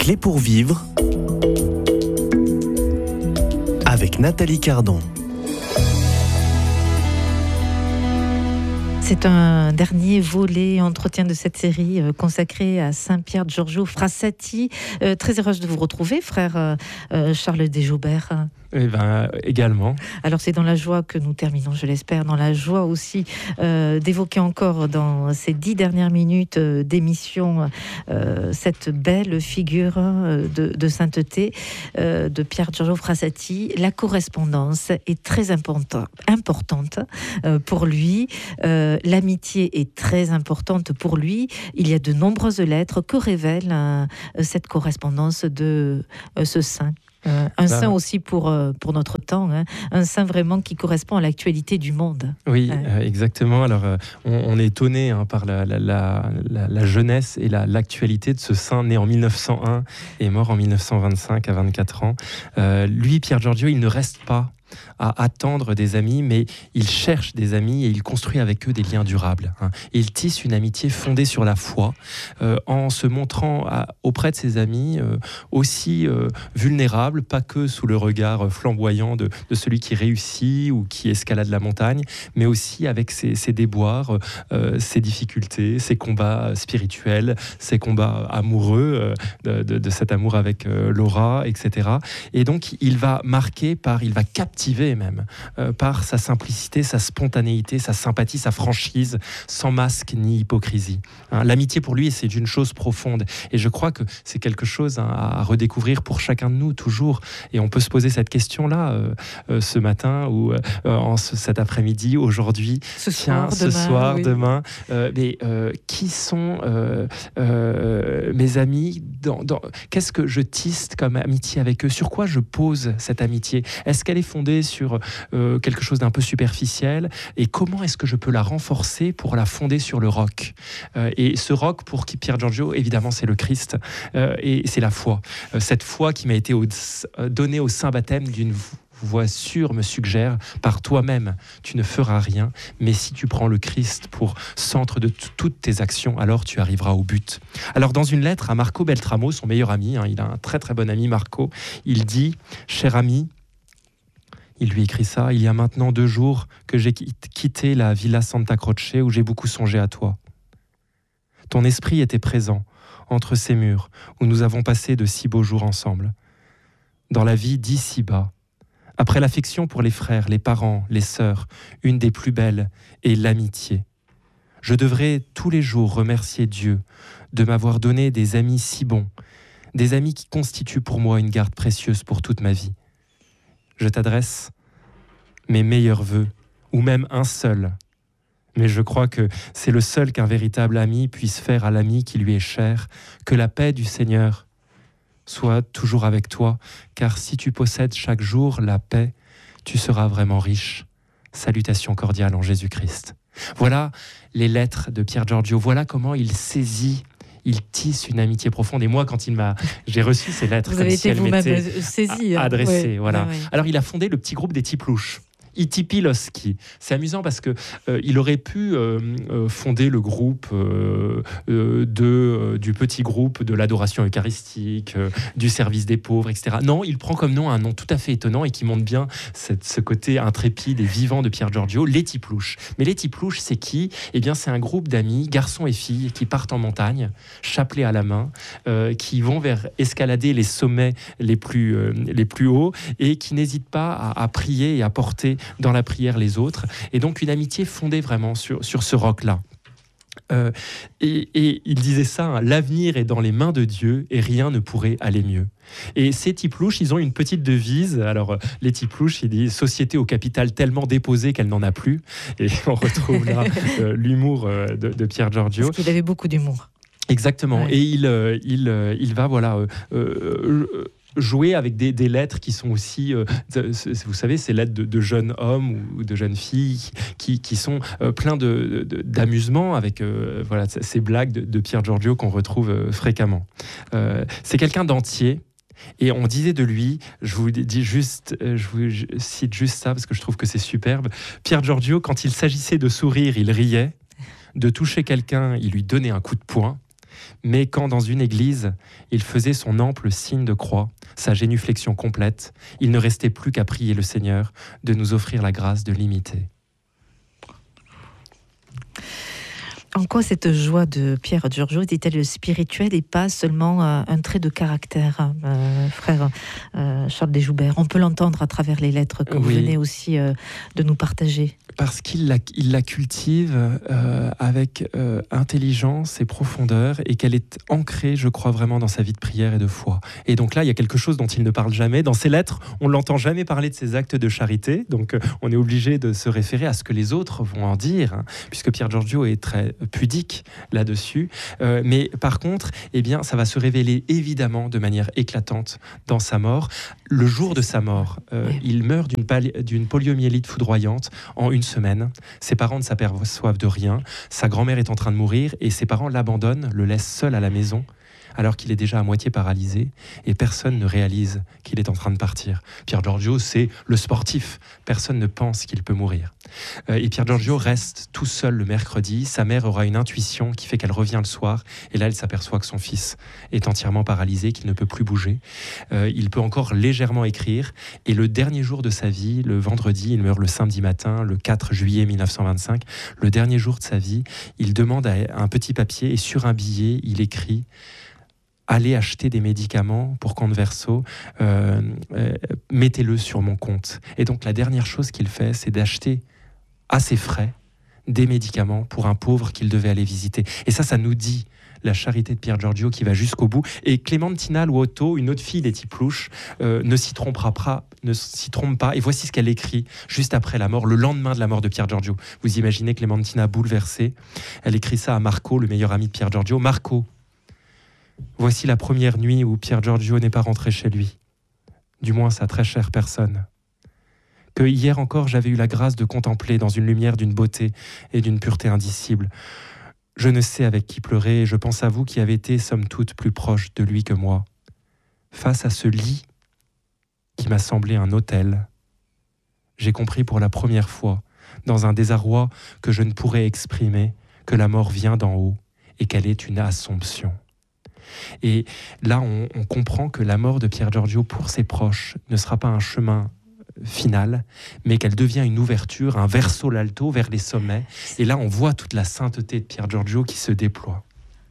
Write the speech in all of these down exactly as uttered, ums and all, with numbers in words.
clés pour vivre avec Nathalie Cardon. C'est un dernier volet entretien de cette série euh, consacrée à Saint Pier Giorgio Frassati. Euh, très heureuse de vous retrouver, frère euh, Charles Desjoubert. Eh ben, également. Alors c'est dans la joie que nous terminons, je l'espère, dans la joie aussi euh, d'évoquer encore dans ces dix dernières minutes euh, d'émission euh, cette belle figure euh, de, de sainteté euh, de Pier Giorgio Frassati. La correspondance est très importante, importante euh, pour lui. Euh, l'amitié est très importante pour lui. Il y a de nombreuses lettres que révèle euh, cette correspondance de euh, ce saint. Euh, un saint aussi pour, euh, pour notre temps, hein. Un saint vraiment qui correspond à l'actualité du monde. Oui, ouais. euh, exactement. Alors, euh, on, on est étonné hein, par la, la, la, la, la jeunesse et la, l'actualité de ce saint né en mille neuf cent un et mort en mille neuf cent vingt-cinq à vingt-quatre ans. Euh, lui, Pier Giorgio, il ne reste pas à attendre des amis, mais il cherche des amis et il construit avec eux des liens durables. Hein. Il tisse une amitié fondée sur la foi, euh, en se montrant à, auprès de ses amis euh, aussi euh, vulnérables, pas que sous le regard flamboyant de, de celui qui réussit ou qui escalade la montagne, mais aussi avec ses, ses déboires, euh, ses difficultés, ses combats spirituels, ses combats amoureux, euh, de, de, de cet amour avec euh, Laura, et cetera. Et donc, il va marquer par, il va captiver même euh, par sa simplicité, sa spontanéité, sa sympathie, sa franchise, sans masque ni hypocrisie. Hein, l'amitié pour lui, c'est une chose profonde. Et je crois que c'est quelque chose hein, à redécouvrir pour chacun de nous, toujours. Et on peut se poser cette question-là euh, euh, ce matin ou euh, en ce, cet après-midi, aujourd'hui, ce tiens, soir, ce demain, soir, oui. demain. Euh, mais euh, qui sont euh, euh, mes amis dans, dans, qu'est-ce que je tisse comme amitié avec eux? Sur quoi je pose cette amitié? Est-ce qu'elle est fondée sur euh, quelque chose d'un peu superficiel, et comment est-ce que je peux la renforcer pour la fonder sur le roc euh, et ce roc pour qui Pier Giorgio, évidemment, c'est le Christ euh, et c'est la foi. Euh, cette foi qui m'a été au, euh, donnée au saint baptême d'une voix sûre me suggère, par toi-même, tu ne feras rien, mais si tu prends le Christ pour centre de t- toutes tes actions, alors tu arriveras au but. Alors dans une lettre à Marco Beltramo, son meilleur ami, hein, il a un très très bon ami Marco, il dit « Cher ami », il lui écrit ça, « Il y a maintenant deux jours que j'ai quitté la Villa Santa Croce où j'ai beaucoup songé à toi. Ton esprit était présent entre ces murs où nous avons passé de si beaux jours ensemble. Dans la vie d'ici-bas, après l'affection pour les frères, les parents, les sœurs, une des plus belles est l'amitié. Je devrais tous les jours remercier Dieu de m'avoir donné des amis si bons, des amis qui constituent pour moi une garde précieuse pour toute ma vie. Je t'adresse mes meilleurs vœux, ou même un seul. Mais je crois que c'est le seul qu'un véritable ami puisse faire à l'ami qui lui est cher. Que la paix du Seigneur soit toujours avec toi, car si tu possèdes chaque jour la paix, tu seras vraiment riche. Salutations cordiales en Jésus-Christ. » Voilà les lettres de Pier Giorgio. Voilà comment il saisit, il tisse une amitié profonde. Et moi, quand il m'a, j'ai reçu ces lettres, vous comme avez si été elles vous-même m'étaient saisi, hein. adressées. Ouais, voilà. ouais, ouais. Alors, il a fondé le petit groupe des Tiplouches. I Tipiloski. C'est amusant parce que euh, il aurait pu euh, euh, fonder le groupe euh, euh, de, euh, du petit groupe de l'adoration eucharistique, euh, du service des pauvres, et cetera. Non, il prend comme nom un nom tout à fait étonnant et qui montre bien cette, ce côté intrépide et vivant de Pier Giorgio, les Tiplouches. Mais les Tiplouches, c'est qui? Eh bien, c'est un groupe d'amis, garçons et filles, qui partent en montagne, chapelet à la main, euh, qui vont vers escalader les sommets les plus, euh, les plus hauts et qui n'hésitent pas à, à prier et à porter dans la prière les autres, et donc une amitié fondée vraiment sur, sur ce roc-là. Euh, et, et il disait ça, hein, l'avenir est dans les mains de Dieu et rien ne pourrait aller mieux. Et ces Tiplouches, ils ont une petite devise. Alors, les Tiplouches, ils disent « Société au capital tellement déposé qu'elle n'en a plus ». Et on retrouve là euh, l'humour euh, de, de Pier Giorgio. Parce qu'il avait beaucoup d'humour. Exactement. Ouais. Et il, euh, il, euh, il va, voilà... Euh, euh, jouer avec des, des lettres qui sont aussi, euh, vous savez, ces lettres de, de jeunes hommes ou de jeunes filles qui, qui sont euh, pleins de, de, d'amusement avec euh, voilà, ces blagues de, de Pier Giorgio qu'on retrouve euh, fréquemment. Euh, c'est quelqu'un d'entier. Et on disait de lui, je vous dis juste, je vous cite juste ça parce que je trouve que c'est superbe. Pier Giorgio, quand il s'agissait de sourire, il riait. De toucher quelqu'un, il lui donnait un coup de poing. Mais quand dans une église, il faisait son ample signe de croix, sa génuflexion complète, il ne restait plus qu'à prier le Seigneur de nous offrir la grâce de l'imiter. En quoi cette joie de Pier Giorgio était-elle spirituelle et pas seulement euh, un trait de caractère, euh, frère euh, Charles Desjoubert? On peut l'entendre à travers les lettres que oui. vous venez aussi euh, de nous partager. Parce qu'il la, il la cultive euh, avec euh, intelligence et profondeur, et qu'elle est ancrée, je crois, vraiment dans sa vie de prière et de foi. Et donc là, il y a quelque chose dont il ne parle jamais. Dans ses lettres, on ne l'entend jamais parler de ses actes de charité, donc euh, on est obligé de se référer à ce que les autres vont en dire, hein, puisque Pier Giorgio est très pudique là-dessus. Euh, mais par contre, eh bien, ça va se révéler évidemment de manière éclatante dans sa mort. Le jour de sa mort, euh, oui. il meurt d'une, pali- d'une poliomyélite foudroyante en une semaine. Ses parents ne s'aperçoivent de rien. Sa grand-mère est en train de mourir et ses parents l'abandonnent, le laissent seul à la maison, alors qu'il est déjà à moitié paralysé, et personne ne réalise qu'il est en train de partir. Pier Giorgio, c'est le sportif. Personne ne pense qu'il peut mourir. Euh, et Pier Giorgio reste tout seul le mercredi. Sa mère aura une intuition qui fait qu'elle revient le soir, et là, elle s'aperçoit que son fils est entièrement paralysé, qu'il ne peut plus bouger. Euh, il peut encore légèrement écrire, et le dernier jour de sa vie, le vendredi, il meurt le samedi matin, le quatre juillet mille neuf cent vingt-cinq, le dernier jour de sa vie, il demande un petit papier, et sur un billet, il écrit: allez acheter des médicaments pour compte verso, euh, euh, mettez-le sur mon compte. Et donc la dernière chose qu'il fait, c'est d'acheter à ses frais des médicaments pour un pauvre qu'il devait aller visiter. Et ça, ça nous dit la charité de Pier Giorgio qui va jusqu'au bout. Et Clémentina Luotto, une autre fille des Tiplouche, euh, ne s'y trompera pas, ne s'y trompe pas. Et voici ce qu'elle écrit juste après la mort, le lendemain de la mort de Pier Giorgio. Vous imaginez Clémentina bouleversée. Elle écrit ça à Marco, le meilleur ami de Pier Giorgio. Marco, voici la première nuit où Pier Giorgio n'est pas rentré chez lui, du moins sa très chère personne, que hier encore j'avais eu la grâce de contempler dans une lumière d'une beauté et d'une pureté indicible. Je ne sais avec qui pleurer, et je pense à vous qui avez été, somme toute, plus proche de lui que moi. Face à ce lit qui m'a semblé un autel, j'ai compris pour la première fois, dans un désarroi que je ne pourrais exprimer, que la mort vient d'en haut et qu'elle est une assomption. Et là, on, on comprend que la mort de Pier Giorgio pour ses proches ne sera pas un chemin final, mais qu'elle devient une ouverture, un verso l'alto vers les sommets. Et là, on voit toute la sainteté de Pier Giorgio qui se déploie.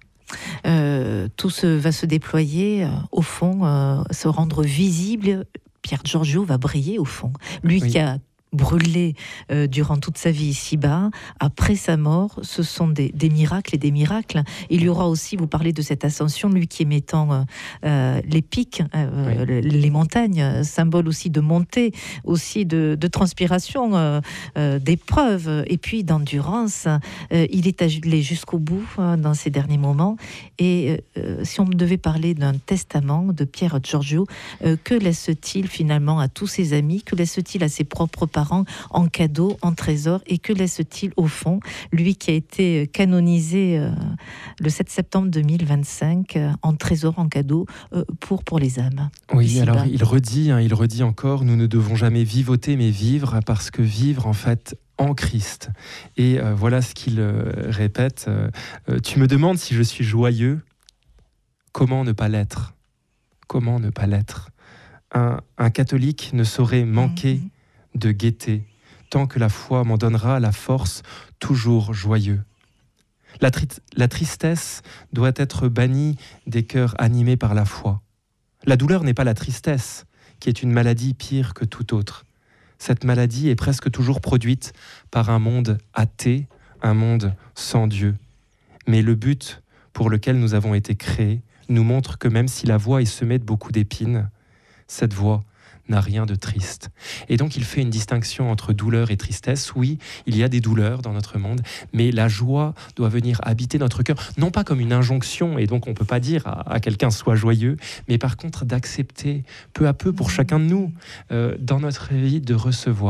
Euh, tout se, va se déployer, euh, au fond, euh, se rendre visible. Pier Giorgio va briller, au fond. Lui oui. qui a brûlé euh, durant toute sa vie ici-bas, après sa mort, ce sont des, des miracles et des miracles. Il y aura aussi, vous parlez de cette ascension, lui qui est mettant euh, les pics, euh, oui. les montagnes, symbole aussi de montée, aussi de, de transpiration, euh, euh, d'épreuve, et puis d'endurance. Euh, il est allé jusqu'au bout euh, dans ces derniers moments. Et euh, si on devait parler d'un testament de Pier Giorgio, euh, que laisse-t-il finalement à tous ses amis? Que laisse-t-il à ses propres parents en cadeau, en trésor? Et que laisse-t-il au fond, lui qui a été canonisé euh, le sept septembre deux mille vingt-cinq, euh, en trésor, en cadeau, euh, pour, pour les âmes? Oui, ici alors bas. il redit, hein, il redit encore, nous ne devons jamais vivoter mais vivre, parce que vivre en fait en Christ. Et euh, voilà ce qu'il euh, répète, euh, euh, tu me demandes si je suis joyeux, comment ne pas l'être? Comment ne pas l'être? un, un catholique ne saurait manquer mmh. de gaieté, tant que la foi m'en donnera la force, toujours joyeux. La, tri- la tristesse doit être bannie des cœurs animés par la foi. La douleur n'est pas la tristesse, qui est une maladie pire que toute autre. Cette maladie est presque toujours produite par un monde athée, un monde sans Dieu. Mais le but pour lequel nous avons été créés nous montre que même si la voie est semée de beaucoup d'épines, cette voie n'a rien de triste. Et donc il fait une distinction entre douleur et tristesse. Oui, il y a des douleurs dans notre monde, mais la joie doit venir habiter notre cœur, non pas comme une injonction, et donc on ne peut pas dire à, à quelqu'un sois joyeux, mais par contre d'accepter peu à peu pour chacun de nous, euh, dans notre vie, de recevoir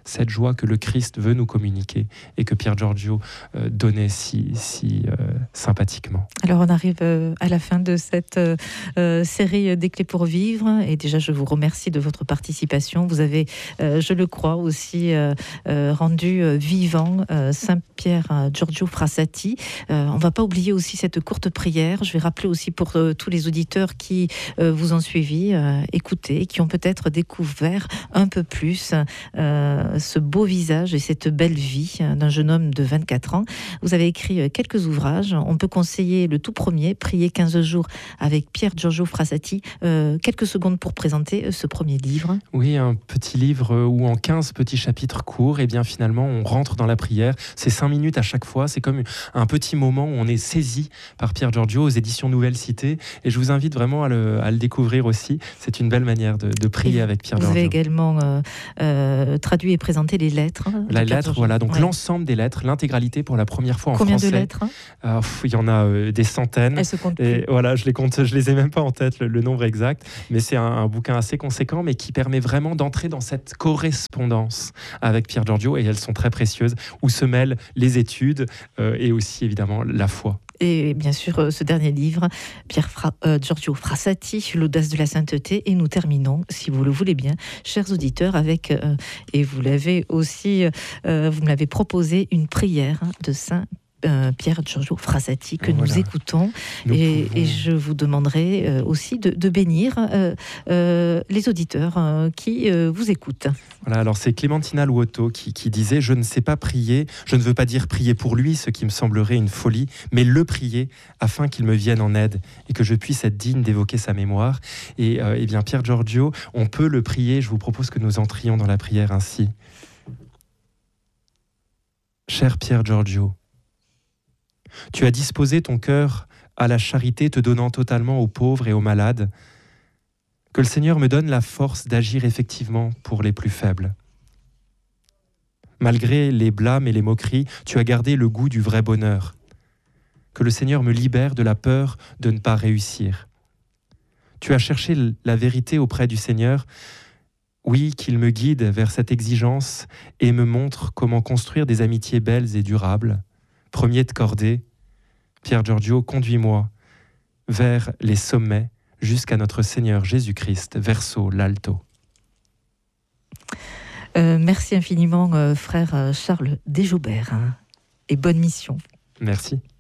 cette joie que le Christ veut nous communiquer et que Pier Giorgio euh, donnait si, si euh, sympathiquement. Alors on arrive euh, à la fin de cette euh, série des clés pour vivre et déjà je vous remercie de votre participation. Vous avez, euh, je le crois aussi, euh, euh, rendu euh, vivant euh, Saint Pier Giorgio Frassati. Euh, on ne va pas oublier aussi cette courte prière. Je vais rappeler aussi pour euh, tous les auditeurs qui euh, vous ont suivi, euh, écouté, qui ont peut-être découvert un peu plus euh, ce beau visage et cette belle vie d'un jeune homme de vingt-quatre ans. Vous avez écrit quelques ouvrages. On peut conseiller le tout premier, Prier quinze jours avec Pier Giorgio Frassati. Euh, quelques secondes pour présenter ce premier livre. Oui, un petit livre où en quinze petits chapitres courts, et bien finalement on rentre dans la prière. C'est cinq minutes à chaque fois. C'est comme un petit moment où on est saisi par Pier Giorgio aux éditions Nouvelle Cité. Et je vous invite vraiment à le, à le découvrir aussi. C'est une belle manière de, de prier et avec Pier Giorgio. Vous avez également euh, euh, traduit et présenté les lettres. La lettre, voilà. Donc ouais. L'ensemble des lettres, l'intégralité pour la première fois en Combien français. Combien de lettres euh, pff, Il y en a euh, des centaines. Elles se comptent et plus. Voilà, je les compte, je les ai même pas en tête le, le nombre exact, mais c'est un, un bouquin assez conséquent, mais qui permet vraiment d'entrer dans cette correspondance avec Pier Giorgio, et elles sont très précieuses, où se mêlent les études euh, et aussi évidemment la foi. Et bien sûr, ce dernier livre, Pier Fra- euh, Giorgio Frassati, L'audace de la sainteté. Et nous terminons, si vous le voulez bien, chers auditeurs, avec, euh, et vous l'avez aussi, euh, vous me l'avez proposé, une prière de Saint Euh, Pier Giorgio Frassati que voilà. nous écoutons nous et, pouvons... et je vous demanderai euh, aussi de, de bénir euh, euh, les auditeurs euh, qui euh, vous écoutent. Voilà, alors c'est Clémentina Luotto qui, qui disait « Je ne sais pas prier, je ne veux pas dire prier pour lui, ce qui me semblerait une folie, mais le prier afin qu'il me vienne en aide et que je puisse être digne d'évoquer sa mémoire. » Et euh, eh bien Pier Giorgio, on peut le prier, je vous propose que nous entrions dans la prière ainsi. Cher Pier Giorgio, tu as disposé ton cœur à la charité, te donnant totalement aux pauvres et aux malades. Que le Seigneur me donne la force d'agir effectivement pour les plus faibles. Malgré les blâmes et les moqueries, tu as gardé le goût du vrai bonheur. Que le Seigneur me libère de la peur de ne pas réussir. Tu as cherché la vérité auprès du Seigneur. Oui, qu'il me guide vers cette exigence et me montre comment construire des amitiés belles et durables. Premier de cordée, Pier Giorgio, conduis-moi vers les sommets jusqu'à notre Seigneur Jésus-Christ, verso l'alto. Euh, merci infiniment, euh, frère Charles Desjaubert, hein, et bonne mission. Merci.